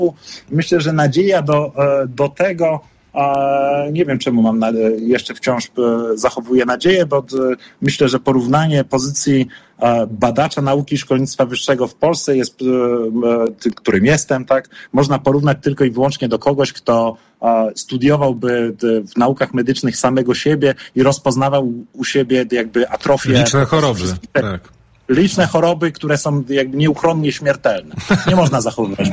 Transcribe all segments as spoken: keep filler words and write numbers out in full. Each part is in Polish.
myślę, że nadzieja do, do tego, nie wiem czemu mam jeszcze wciąż zachowuję nadzieję, bo myślę, że porównanie pozycji badacza nauki i szkolnictwa wyższego w Polsce jest, którym jestem, tak, można porównać tylko i wyłącznie do kogoś, kto studiowałby w naukach medycznych samego siebie i rozpoznawał u siebie jakby atrofię. Liczne choroby, tak. Liczne choroby, które są jakby nieuchronnie śmiertelne. Nie można zachowywać,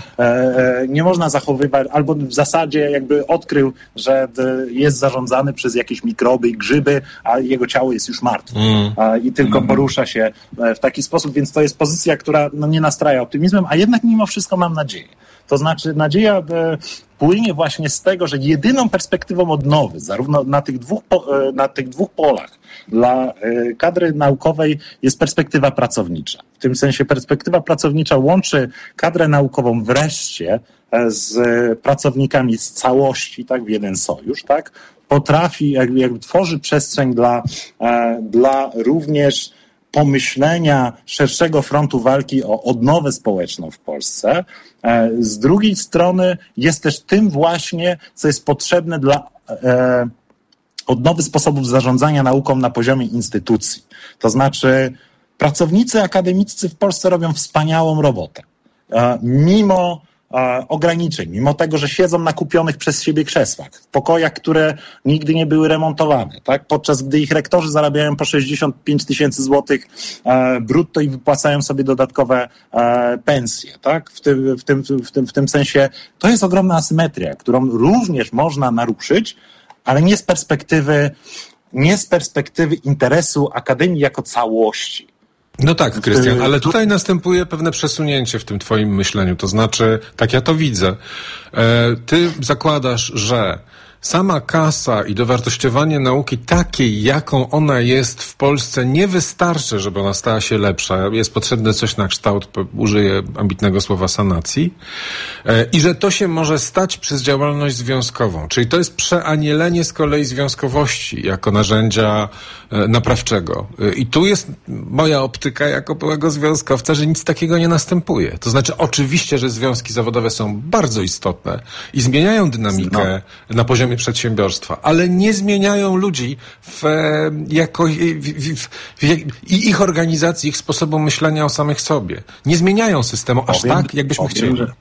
nie można zachowywać, albo w zasadzie jakby odkrył, że jest zarządzany przez jakieś mikroby i grzyby, a jego ciało jest już martwe mm. i tylko mm. porusza się w taki sposób, więc to jest pozycja, która no, nie nastraja optymizmem, a jednak mimo wszystko mam nadzieję. To znaczy nadzieja płynie właśnie z tego, że jedyną perspektywą odnowy, zarówno na tych dwóch, na tych dwóch polach, dla kadry naukowej jest perspektywa pracownicza. W tym sensie perspektywa pracownicza łączy kadrę naukową wreszcie z pracownikami z całości, tak, w jeden sojusz, tak, potrafi, jakby, jakby tworzy przestrzeń dla, dla również pomyślenia szerszego frontu walki o odnowę społeczną w Polsce. Z drugiej strony jest też tym właśnie, co jest potrzebne dla e, odnowy sposobów zarządzania nauką na poziomie instytucji. To znaczy pracownicy akademiccy w Polsce robią wspaniałą robotę. E, mimo e, ograniczeń, mimo tego, że siedzą na kupionych przez siebie krzesłach, w pokojach, które nigdy nie były remontowane, tak? Podczas gdy ich rektorzy zarabiają po sześćdziesiąt pięć tysięcy złotych e, brutto i wypłacają sobie dodatkowe e, pensje, tak? W tym, w, tym, w, tym, w tym sensie to jest ogromna asymetria, którą również można naruszyć, ale nie z perspektywy, nie z perspektywy interesu akademii jako całości. No tak, Krystian, ale tutaj następuje pewne przesunięcie w tym twoim myśleniu, to znaczy, tak ja to widzę, ty zakładasz, że sama kasa i dowartościowanie nauki takiej, jaką ona jest w Polsce, nie wystarczy, żeby ona stała się lepsza. Jest potrzebne coś na kształt, użyję ambitnego słowa, sanacji. I że to się może stać przez działalność związkową. Czyli to jest przeanielenie z kolei związkowości jako narzędzia naprawczego. I tu jest moja optyka jako byłego związkowca, że nic takiego nie następuje. To znaczy oczywiście, że związki zawodowe są bardzo istotne i zmieniają dynamikę no. na poziomie przedsiębiorstwa, ale nie zmieniają ludzi w, jako, w, w, w, i ich organizacji, ich sposobu myślenia o samych sobie. Nie zmieniają systemu aż powiem, tak, jakbyśmy powiem, chcieli. Że...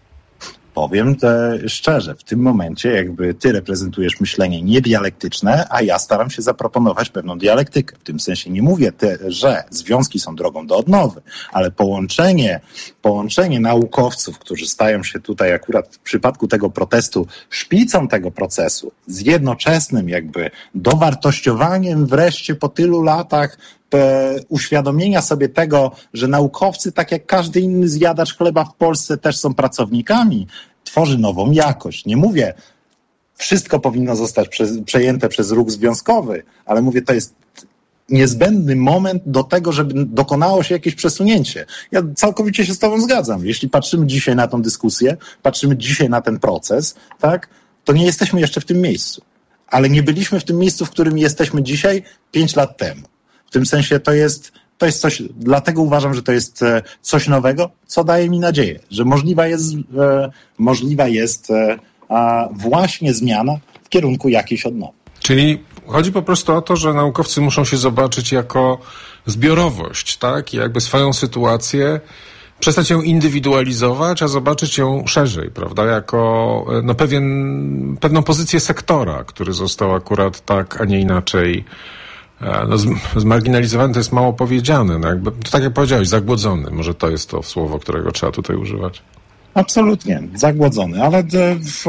Powiem te szczerze, w tym momencie jakby ty reprezentujesz myślenie niedialektyczne, a ja staram się zaproponować pewną dialektykę. W tym sensie nie mówię, te, że związki są drogą do odnowy, ale połączenie, połączenie naukowców, którzy stają się tutaj akurat w przypadku tego protestu szpicą tego procesu, z jednoczesnym jakby dowartościowaniem wreszcie po tylu latach uświadomienia sobie tego, że naukowcy, tak jak każdy inny zjadacz chleba w Polsce, też są pracownikami, tworzy nową jakość. Nie mówię, wszystko powinno zostać przez, przejęte przez ruch związkowy, ale mówię, to jest niezbędny moment do tego, żeby dokonało się jakieś przesunięcie. Ja całkowicie się z tobą zgadzam. Jeśli patrzymy dzisiaj na tę dyskusję, patrzymy dzisiaj na ten proces, tak, to nie jesteśmy jeszcze w tym miejscu. Ale nie byliśmy w tym miejscu, w którym jesteśmy dzisiaj pięć lat temu. W tym sensie to jest, to jest coś, dlatego uważam, że to jest coś nowego, co daje mi nadzieję, że możliwa jest, e, możliwa jest e, a właśnie zmiana w kierunku jakiejś odnowy. Czyli chodzi po prostu o to, że naukowcy muszą się zobaczyć jako zbiorowość, tak? I jakby swoją sytuację przestać ją indywidualizować, a zobaczyć ją szerzej, prawda? Jako no, pewien, pewną pozycję sektora, który został akurat tak, a nie inaczej no, zmarginalizowany, to jest mało powiedziane. No, jakby, to tak jak powiedziałeś, zagłodzony. Może to jest to słowo, którego trzeba tutaj używać. Absolutnie, zagłodzony, ale w...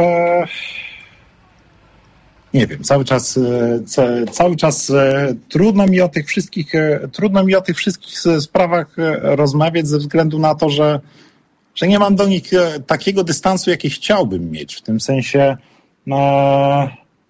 Nie wiem, cały czas, cały czas trudno mi o tych wszystkich, trudno mi o tych wszystkich sprawach rozmawiać ze względu na to, że, że nie mam do nich takiego dystansu, jaki chciałbym mieć. W tym sensie, no,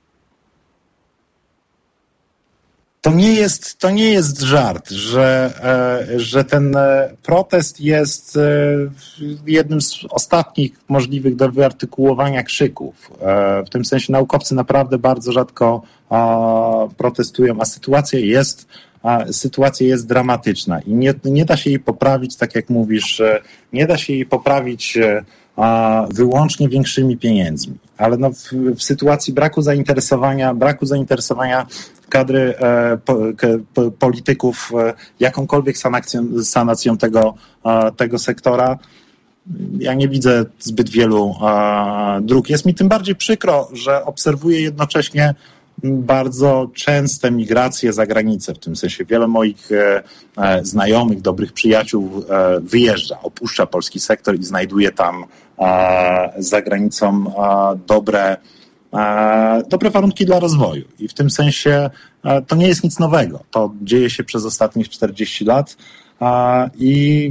to nie jest, to nie jest żart, że, że ten protest jest jednym z ostatnich możliwych do wyartykułowania krzyków. W tym sensie naukowcy naprawdę bardzo rzadko protestują, a sytuacja jest, a sytuacja jest dramatyczna i nie, nie da się jej poprawić, tak jak mówisz, nie da się jej poprawić a, wyłącznie większymi pieniędzmi. Ale no w, w sytuacji braku zainteresowania, braku zainteresowania kadry e, po, ke, polityków e, jakąkolwiek sanacją, sanacją tego, e, tego sektora, ja nie widzę zbyt wielu e, dróg. Jest mi tym bardziej przykro, że obserwuję jednocześnie bardzo częste migracje za granicę. W tym sensie wiele moich e, e, znajomych, dobrych przyjaciół e, wyjeżdża, opuszcza polski sektor i znajduje tam e, za granicą e, dobre, e, dobre warunki dla rozwoju. I w tym sensie e, to nie jest nic nowego. To dzieje się przez ostatnich czterdzieści lat e, i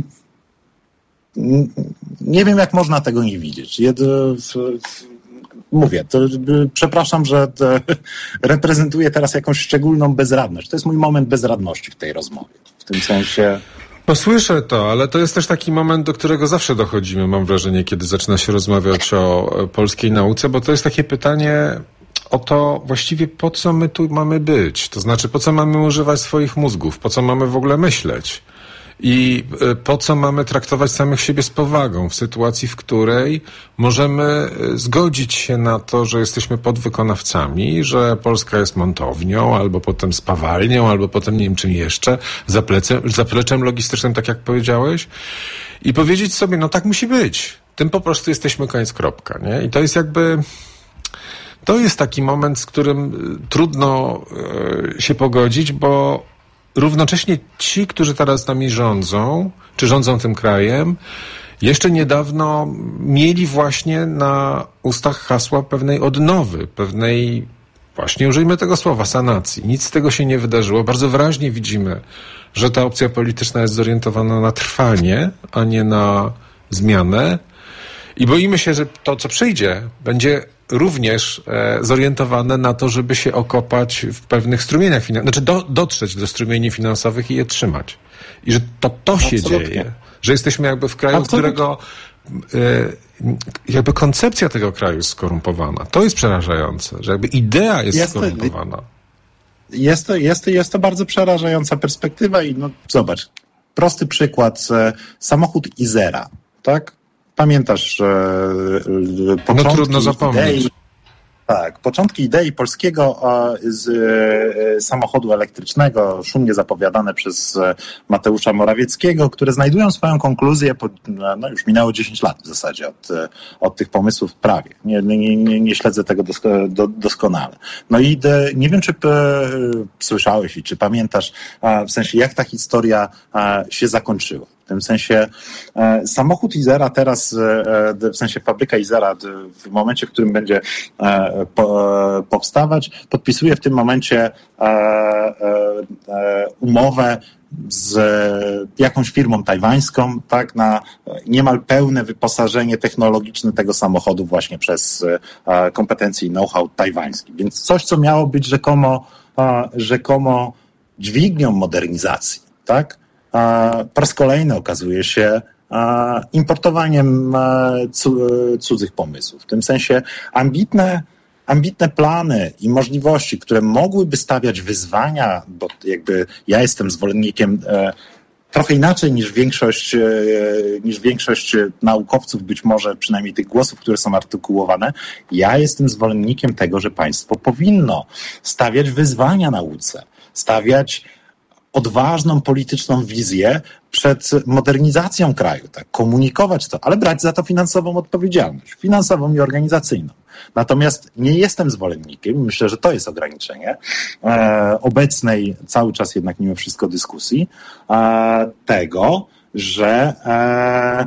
nie wiem, jak można tego nie widzieć. Jed, w, w, Mówię, to, przepraszam, że reprezentuję teraz jakąś szczególną bezradność. To jest mój moment bezradności w tej rozmowie. W tym sensie... No słyszę to, ale to jest też taki moment, do którego zawsze dochodzimy, mam wrażenie, kiedy zaczyna się rozmawiać o polskiej nauce, bo to jest takie pytanie o to właściwie po co my tu mamy być. To znaczy, po co mamy używać swoich mózgów, po co mamy w ogóle myśleć. I po co mamy traktować samych siebie z powagą w sytuacji, w której możemy zgodzić się na to, że jesteśmy podwykonawcami, że Polska jest montownią, albo potem spawalnią, albo potem nie wiem czym jeszcze, zaplecem, zapleczem logistycznym, tak jak powiedziałeś, i powiedzieć sobie, no tak musi być. Tym po prostu jesteśmy koniec, kropka, nie? I to jest jakby... To jest taki moment, z którym trudno e, się pogodzić, bo równocześnie ci, którzy teraz nami rządzą, czy rządzą tym krajem, jeszcze niedawno mieli właśnie na ustach hasła pewnej odnowy, pewnej, właśnie użyjmy tego słowa, sanacji. Nic z tego się nie wydarzyło. Bardzo wyraźnie widzimy, że ta opcja polityczna jest zorientowana na trwanie, a nie na zmianę. I boimy się, że to, co przyjdzie, będzie również e, zorientowane na to, żeby się okopać w pewnych strumieniach finansowych, znaczy do, dotrzeć do strumieni finansowych i je trzymać. I że to, to się Absolutnie. dzieje. Że jesteśmy jakby w kraju, Absolutnie. którego e, jakby koncepcja tego kraju jest skorumpowana. To jest przerażające, że jakby idea jest, jest skorumpowana. Jest to, jest, to, jest to bardzo przerażająca perspektywa i no zobacz, prosty przykład, e, samochód Izera, tak? Pamiętasz e, początki no, trudno zapomnieć. idei, tak, początki idei polskiego e, z e, samochodu elektrycznego, szumnie zapowiadane przez e, Mateusza Morawieckiego, które znajdują swoją konkluzję, po, no już minęło dziesięć lat w zasadzie od, od tych pomysłów prawie. Nie, nie, nie, nie śledzę tego dosko, do, doskonale. No i de, nie wiem, czy e, słyszałeś i czy pamiętasz, e, w sensie jak ta historia e, się zakończyła. W tym sensie e, samochód Izera teraz, e, w sensie fabryka Izera w momencie, w którym będzie e, po, e, powstawać, podpisuje w tym momencie e, e, umowę z jakąś firmą tajwańską, tak, na niemal pełne wyposażenie technologiczne tego samochodu właśnie przez e, kompetencje i know-how tajwański. Więc coś, co miało być rzekomo, e, rzekomo dźwignią modernizacji, tak, po raz kolejny okazuje się importowaniem cudzych pomysłów. W tym sensie ambitne, ambitne plany i możliwości, które mogłyby stawiać wyzwania, bo jakby ja jestem zwolennikiem trochę inaczej niż większość, niż większość naukowców, być może przynajmniej tych głosów, które są artykułowane. Ja jestem zwolennikiem tego, że państwo powinno stawiać wyzwania nauce, stawiać odważną polityczną wizję przed modernizacją kraju, tak, komunikować to, ale brać za to finansową odpowiedzialność, finansową i organizacyjną. Natomiast nie jestem zwolennikiem, myślę, że to jest ograniczenie e, obecnej cały czas jednak mimo wszystko dyskusji, e, tego, że e,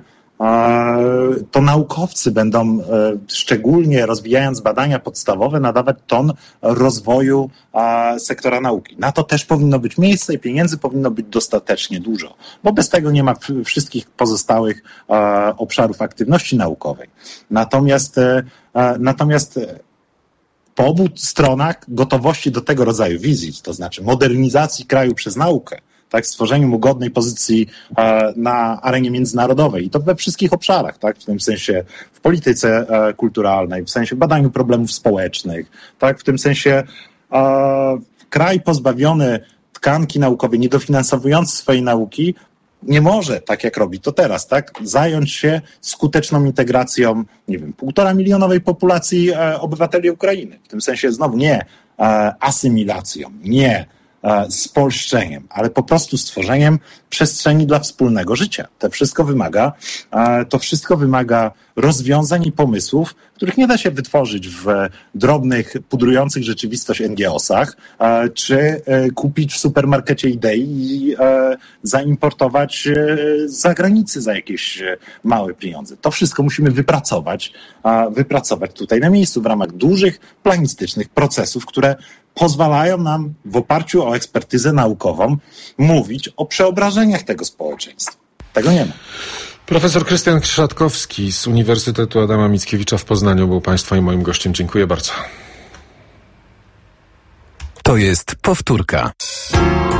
to naukowcy będą, szczególnie rozwijając badania podstawowe, nadawać ton rozwoju sektora nauki. Na to też powinno być miejsce i pieniędzy powinno być dostatecznie dużo, bo bez tego nie ma wszystkich pozostałych obszarów aktywności naukowej. Natomiast, natomiast po obu stronach gotowości do tego rodzaju wizji, to znaczy modernizacji kraju przez naukę, tak, stworzeniu mu godnej pozycji e, na arenie międzynarodowej i to we wszystkich obszarach, tak, w tym sensie w polityce e, kulturalnej, w sensie badaniu problemów społecznych, tak, w tym sensie e, kraj pozbawiony tkanki naukowej, niedofinansowujący swojej nauki, nie może, tak jak robi to teraz, tak, zająć się skuteczną integracją, nie wiem, półtora milionowej populacji e, obywateli Ukrainy. W tym sensie znowu nie e, asymilacją, nie e, spolszczeniem, ale po prostu stworzeniem przestrzeni dla wspólnego życia. To wszystko wymaga, e, to wszystko wymaga rozwiązań i pomysłów, których nie da się wytworzyć w drobnych, pudrujących rzeczywistość en gie osach, e, czy e, kupić w supermarkecie Idei i e, zaimportować e, z zagranicy za jakieś e, małe pieniądze. To wszystko musimy wypracować, e, wypracować tutaj na miejscu w ramach dużych, planistycznych procesów, które pozwalają nam w oparciu o ekspertyzę naukową mówić o przeobrażeniach tego społeczeństwa. Tego nie ma. Profesor Krystian Krzatkowski z Uniwersytetu Adama Mickiewicza w Poznaniu był Państwa i moim gościem. Dziękuję bardzo. To jest powtórka.